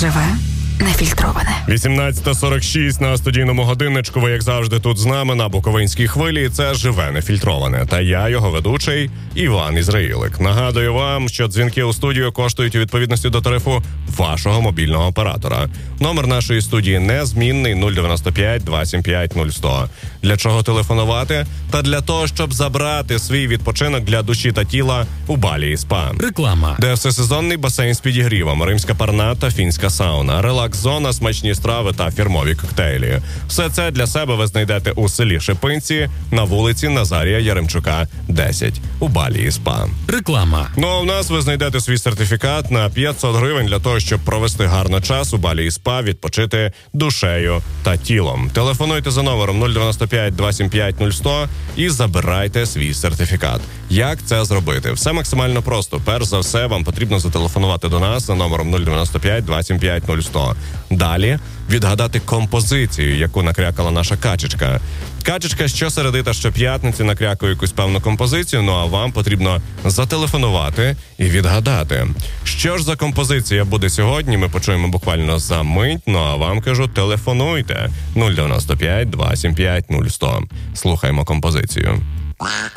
Живе нефільтроване. 18:46 на студійному годинничку. Ви, як завжди, тут з нами на Буковинській хвилі. Це «Живе нефільтроване». Та я, його ведучий, Іван Ізраїлик. Нагадую вам, що дзвінки у студію коштують у відповідності до тарифу вашого мобільного оператора. Номер нашої студії незмінний 095 275 0100. Для чого телефонувати? Та для того, щоб забрати свій відпочинок для душі та тіла у Балі і Спа. Реклама. Де всесезонний басейн з підігрівом, римська парна та фінська сауна, релакс-зона, смачні страви та фірмові коктейлі. Все це для себе ви знайдете у селі Шипинці на вулиці Назарія Яремчука, 10 у Балі і Спа. Реклама. Ну а в нас ви знайдете свій сертифікат на 500 гривень для того, щоб провести гарно час у Балі і Спа, відпочити душею та тілом. Телефонуйте за номером 095 275 0100 і забирайте свій сертифікат. Як це зробити? Все максимально просто. Перш за все, вам потрібно зателефонувати до нас за номером 095 275 0100. Далі відгадати композицію, яку накрякала наша качечка. Качечка щосереди та щоп'ятниці накрякує якусь певну композицію, ну а вам потрібно зателефонувати і відгадати. Що ж за композиція буде сьогодні, ми почуємо буквально за мить, ну а вам кажу, телефонуйте 095 275 0100. Слухаємо композицію.